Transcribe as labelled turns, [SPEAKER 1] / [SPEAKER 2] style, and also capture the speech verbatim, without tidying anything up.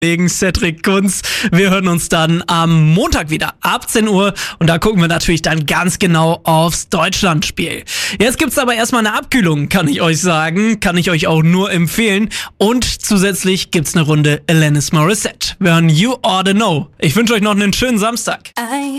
[SPEAKER 1] Wegen Cedric Kunz. Wir hören uns dann am Montag wieder ab zehn Uhr und da gucken wir natürlich dann ganz genau aufs Deutschlandspiel. Jetzt gibt's aber erstmal eine Abkühlung, kann ich euch sagen, kann ich euch auch nur empfehlen und zusätzlich gibt's eine Runde Alanis Morissette. Wir hören You Oughta Know. Ich wünsche euch noch einen schönen Samstag.